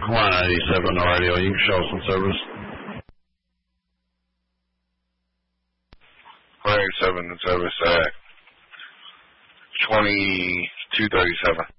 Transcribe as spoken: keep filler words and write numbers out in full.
one eighty-seven on the radio. You can show some service. one eighty-seven in service at twenty-two thirty-seven.